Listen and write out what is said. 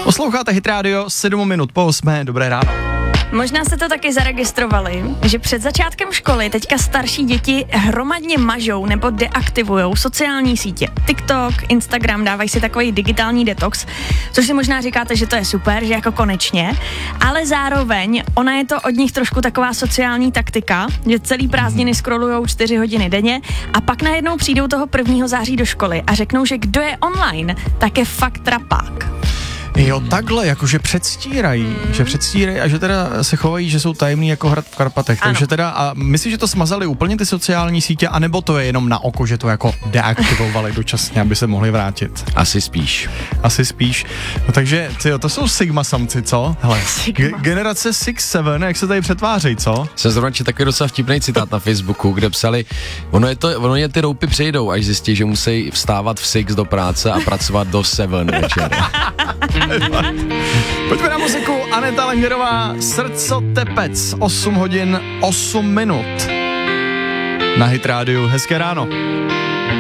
Posloucháte Hit Radio, 7 minut po 8, dobré ráno. Možná se to taky zaregistrovali, že před začátkem školy teďka starší děti hromadně mažou nebo deaktivujou sociální sítě. TikTok, Instagram, dávají si takový digitální detox, což si možná říkáte, že to je super, že jako konečně, ale zároveň ona je to od nich trošku taková sociální taktika, že celý prázdniny scrollujou 4 hodiny denně a pak najednou přijdou toho 1. září do školy a řeknou, že kdo je online, tak je fakt trapák. Jo, takhle, jakože předstírají, a že teda se chovají, že jsou tajemní jako hrad v Karpatech, Ano. takže teda, a myslíš, že to smazali úplně ty sociální sítě, anebo to je jenom na oko, že to jako deaktivovali dočasně, aby se mohli vrátit? Asi spíš. No takže, tyjo, to jsou Sigma samci, co? Hele, generace 6-7, jak se tady přetvářejí, co? Jsem zrovna četl takový docela vtipný citát na Facebooku, kde psali, ono je ty roupy přejdou, až zjistí, že musí vstávat v 6 do práce a pracovat do 7 večer. Pojďme na muziku, Aneta Langerová, Srdcotepec, 8 hodin, 8 minut. Na Hit Rádiu, hezké ráno.